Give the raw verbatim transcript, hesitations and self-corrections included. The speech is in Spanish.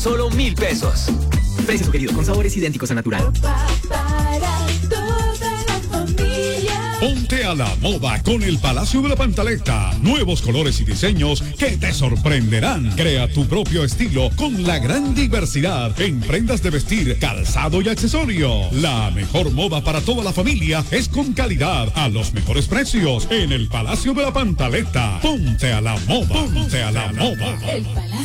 Solo mil pesos. Precio sugerido con sabores idénticos a natural. Ponte a la moda con el Palacio de la Pantaleta. Nuevos colores y diseños que te sorprenderán. Crea tu propio estilo con la gran diversidad en prendas de vestir, calzado y accesorio. La mejor moda para toda la familia es con calidad a los mejores precios en el Palacio de la Pantaleta. Ponte a la moda. Ponte a la moda.